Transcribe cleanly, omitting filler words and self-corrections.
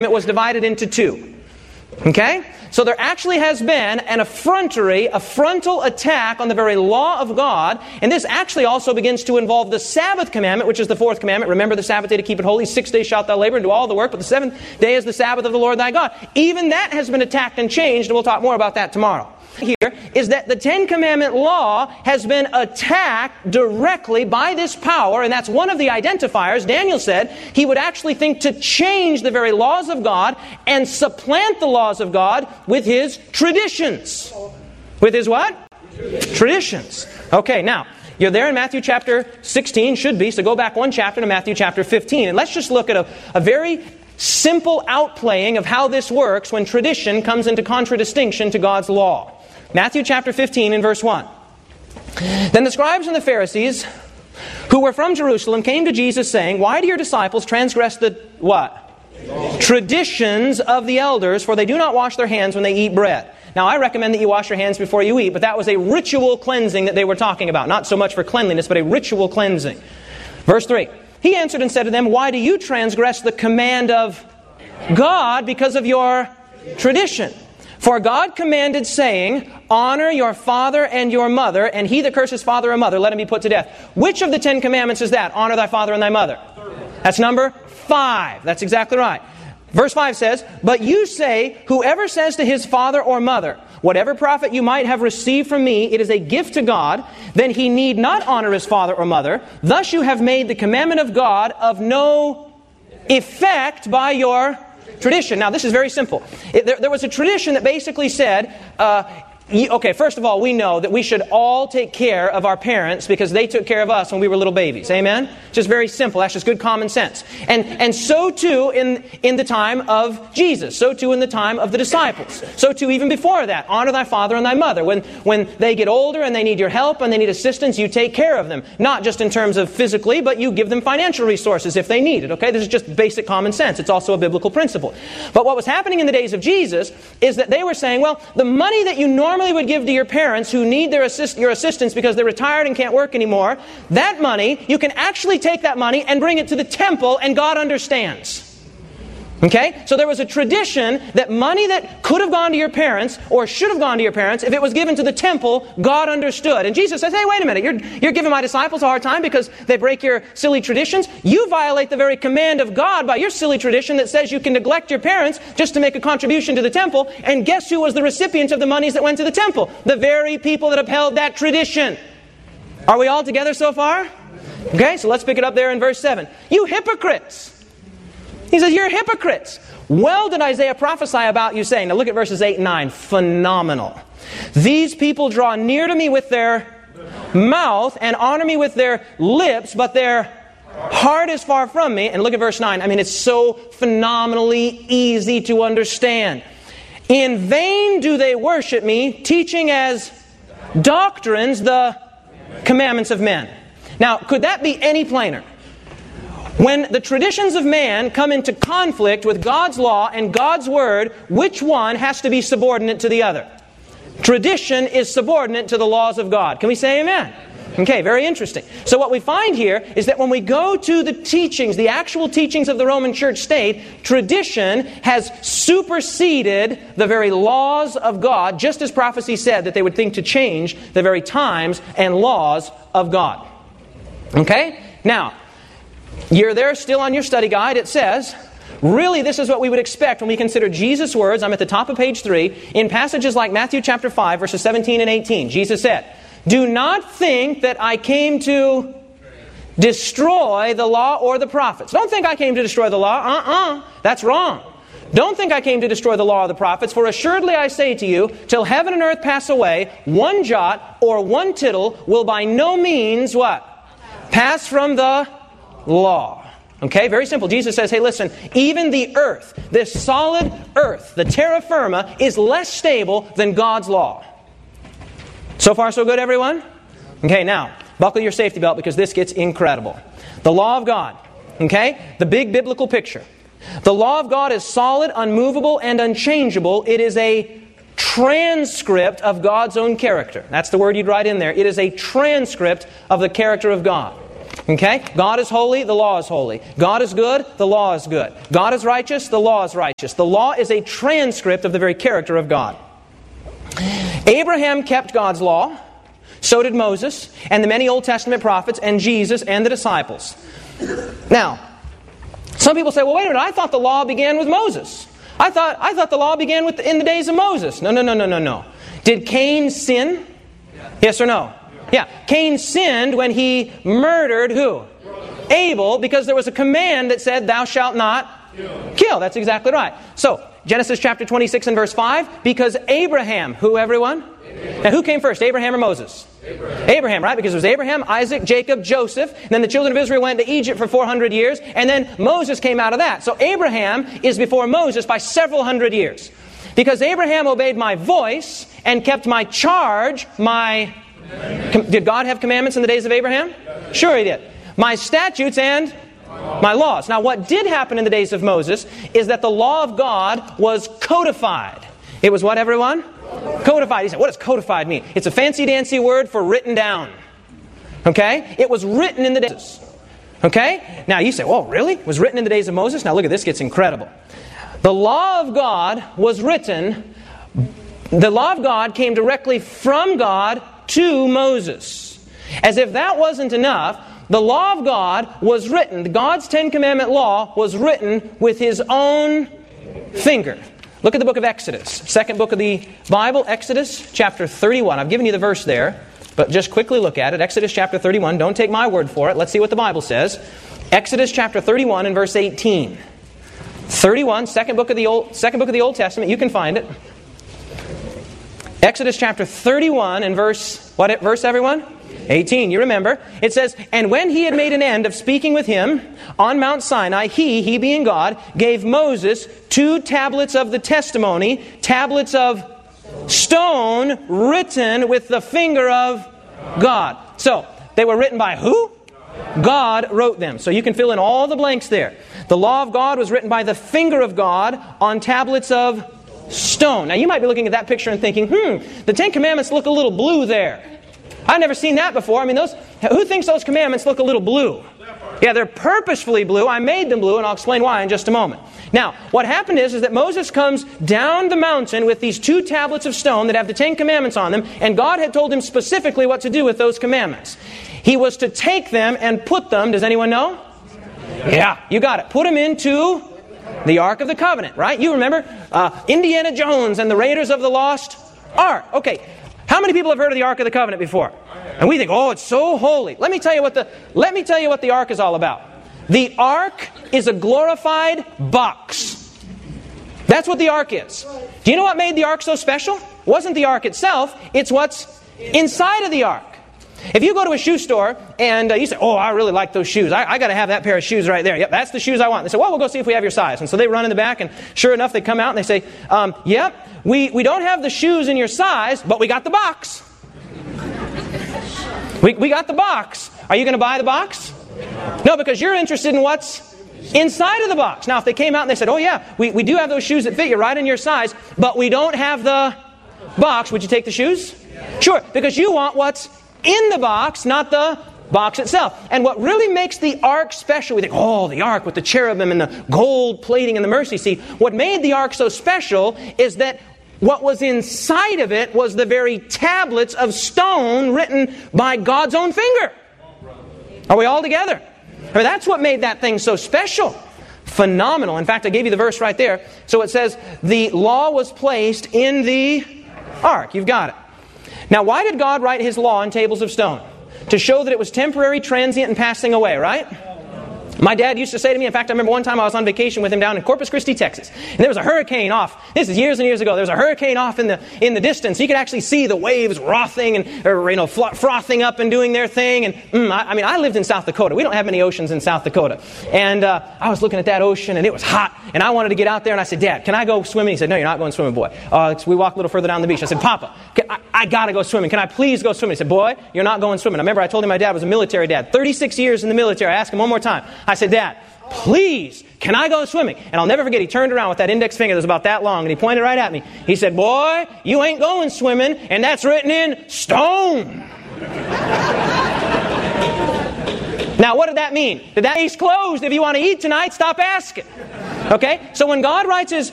was divided into two. Okay? So there actually has been an effrontery, a frontal attack on the very law of God. And this actually also begins to involve the Sabbath commandment, which is the fourth commandment. Remember the Sabbath day to keep it holy. 6 days shalt thou labor and do all the work, but the seventh day is the Sabbath of the Lord thy God. Even that has been attacked and changed, and we'll talk more about that tomorrow. Here is that the Ten Commandment law has been attacked directly by this power, and that's one of the identifiers. Daniel said he would actually think to change the very laws of God and supplant the laws of God with his traditions. With his what? Traditions. Okay, now, you're there in Matthew chapter 16, should be, so go back one chapter to Matthew chapter 15, and let's just look at a very simple outplaying of how this works when tradition comes into contradistinction to God's law. Matthew chapter 15 and verse 1. Then the scribes and the Pharisees, who were from Jerusalem, came to Jesus saying, "Why do your disciples transgress the" what? "Traditions of the elders, for they do not wash their hands when they eat bread." Now I recommend that you wash your hands before you eat, but that was a ritual cleansing that they were talking about. Not so much for cleanliness, but a ritual cleansing. Verse 3. He answered and said to them, "Why do you transgress the command of God because of your tradition? For God commanded, saying, honor your father and your mother, and he that curses father or mother, let him be put to death." Which of the 10 commandments is that? Honor thy father and thy mother. That's number 5. That's exactly right. Verse 5 says, "But you say, whoever says to his father or mother, whatever profit you might have received from me, it is a gift to God, then he need not honor his father or mother. Thus you have made the commandment of God of no effect by your tradition." Now, this is very simple. There was a tradition that basically said, okay, first of all, we know that we should all take care of our parents because they took care of us when we were little babies. Amen? Just very simple. That's just good common sense. And so too in the time of Jesus. So too in the time of the disciples. So too even before that. Honor thy father and thy mother. When they get older and they need your help and they need assistance, you take care of them. Not just in terms of physically, but you give them financial resources if they need it. Okay? This is just basic common sense. It's also a biblical principle. But what was happening in the days of Jesus is that they were saying, well, the money that you normally would give to your parents who need your assistance because they're retired and can't work anymore, that money, you can actually take that money and bring it to the temple and God understands. Okay? So there was a tradition that money that could have gone to your parents or should have gone to your parents, if it was given to the temple, God understood. And Jesus says, hey, wait a minute, you're giving my disciples a hard time because they break your silly traditions. You violate the very command of God by your silly tradition that says you can neglect your parents just to make a contribution to the temple. And guess who was the recipient of the monies that went to the temple? The very people that upheld that tradition. Are we all together so far? Okay, so let's pick it up there in verse 7. You hypocrites! He says, you're hypocrites. Well did Isaiah prophesy about you, saying, now look at verses 8 and 9. Phenomenal. These people draw near to me with their mouth and honor me with their lips, but their heart is far from me. And look at verse 9. I mean, it's so phenomenally easy to understand. In vain do they worship me, teaching as doctrines the commandments of men. Now, could that be any plainer? When the traditions of man come into conflict with God's law and God's word, which one has to be subordinate to the other? Tradition is subordinate to the laws of God. Can we say amen? Okay, very interesting. So what we find here is that when we go to the teachings, the actual teachings of the Roman Church state, tradition has superseded the very laws of God, just as prophecy said that they would think to change the very times and laws of God. Okay? Now, you're there still on your study guide. It says, really this is what we would expect when we consider Jesus' words. I'm at the top of page 3. In passages like Matthew chapter 5, verses 17 and 18, Jesus said, do not think that I came to destroy the law or the prophets. Don't think I came to destroy the law. That's wrong. Don't think I came to destroy the law or the prophets, for assuredly I say to you, till heaven and earth pass away, one jot or one tittle will by no means, what? Pass from the law. Okay, very simple. Jesus says, hey, listen, even the earth, this solid earth, the terra firma, is less stable than God's law. So far, so good, everyone? Okay, now, buckle your safety belt because this gets incredible. The law of God, okay, the big biblical picture. The law of God is solid, unmovable, and unchangeable. It is a transcript of God's own character. That's the word you'd write in there. It is a transcript of the character of God. Okay? God is holy, the law is holy. God is good, the law is good. God is righteous, the law is righteous. The law is a transcript of the very character of God. Abraham kept God's law, so did Moses, and the many Old Testament prophets, and Jesus, and the disciples. Now, some people say, well, wait a minute, I thought the law began with Moses. I thought the law began in the days of Moses. No. Did Cain sin? Yes or no? Yeah. Cain sinned when he murdered who? Abel, because there was a command that said, thou shalt not kill. That's exactly right. So, Genesis chapter 26 and verse 5, because Abraham, who everyone? Now who came first, Abraham or Moses? Abraham, right? Because it was Abraham, Isaac, Jacob, Joseph, and then the children of Israel went to Egypt for 400 years, and then Moses came out of that. So Abraham is before Moses by several hundred years. Because Abraham obeyed my voice and kept my charge, Did God have commandments in the days of Abraham? Sure He did. My statutes and my laws. Now what did happen in the days of Moses is that the law of God was codified. It was what, everyone? Codified. He said, what does codified mean? It's a fancy-dancy word for written down. Okay? It was written in the days. Okay? Now you say, oh, really? It was written in the days of Moses? Now look at this, gets incredible. The law of God was written. The law of God came directly from God to Moses. As if that wasn't enough, the law of God was written. God's Ten Commandment law was written with His own finger. Look at the book of Exodus, second book of the Bible, Exodus chapter 31. I've given you the verse there, but just quickly look at it. Exodus chapter 31. Don't take my word for it. Let's see what the Bible says. Exodus chapter 31 and verse 18. 31, second book of the Old Testament. You can find it. Exodus chapter 31 and verse, what verse, everyone? 18, you remember. It says, and when he had made an end of speaking with him on Mount Sinai, he being God, gave Moses 2 tablets of the testimony, tablets of stone written with the finger of God. So, they were written by who? God wrote them. So you can fill in all the blanks there. The law of God was written by the finger of God on tablets of stone. Now you might be looking at that picture and thinking, the Ten Commandments look a little blue there. I've never seen that before. I mean, who thinks those commandments look a little blue? Yeah, they're purposefully blue. I made them blue, and I'll explain why in just a moment. Now, what happened is that Moses comes down the mountain with these 2 tablets of stone that have the 10 commandments on them, and God had told him specifically what to do with those commandments. He was to take them and put them, does anyone know? Yeah, you got it. Put them into the Ark of the Covenant, right? You remember Indiana Jones and the Raiders of the Lost Ark. Okay, how many people have heard of the Ark of the Covenant before? And we think, oh, it's so holy. Let me tell you what the Ark is all about. The Ark is a glorified box. That's what the Ark is. Do you know what made the Ark so special? It wasn't the Ark itself, it's what's inside of the Ark. If you go to a shoe store and you say, oh, I really like those shoes. I got to have that pair of shoes right there. Yep, that's the shoes I want. They say, well, we'll go see if we have your size. And so they run in the back, and sure enough, they come out and they say, yep, we don't have the shoes in your size, but we got the box. We got the box. Are you going to buy the box? No, because you're interested in what's inside of the box. Now, if they came out and they said, oh, yeah, we do have those shoes that fit you right in your size, but we don't have the box, would you take the shoes? Sure, because you want what's in the box, not the box itself. And what really makes the Ark special, we think, oh, the Ark with the cherubim and the gold plating and the mercy seat. What made the Ark so special is that what was inside of it was the very tablets of stone written by God's own finger. Are we all together? I mean, that's what made that thing so special. Phenomenal. In fact, I gave you the verse right there. So it says, the law was placed in the Ark. You've got it. Now, why did God write His law on tables of stone? To show that it was temporary, transient, and passing away, right? My dad used to say to me, in fact, I remember one time I was on vacation with him down in Corpus Christi, Texas. And there was a hurricane off. This is years and years ago. There was a hurricane off in the distance. You could actually see the waves frothing up and doing their thing. And I lived in South Dakota. We don't have many oceans in South Dakota. And I was looking at that ocean, and it was hot. And I wanted to get out there, and I said, Dad, can I go swimming? He said, no, you're not going swimming, boy. We walked a little further down the beach. I said, Papa, I got to go swimming. Can I please go swimming? He said, boy, you're not going swimming. I remember I told him my dad was a military dad. 36 years in the military. I asked him one more time. I said, Dad, please, can I go swimming? And I'll never forget, he turned around with that index finger that was about that long, and he pointed right at me. He said, boy, you ain't going swimming, and that's written in stone. Now, what did that mean? Did that case closed? If you want to eat tonight, stop asking. Okay? So when God writes His